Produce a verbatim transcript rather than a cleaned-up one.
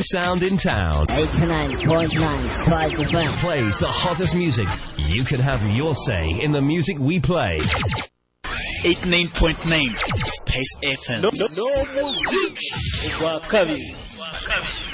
sound in town. eighty-nine point nine Twice F M Plays the hottest music. You can have your say in the music we play. eighty-nine point nine Space F M. No, no music.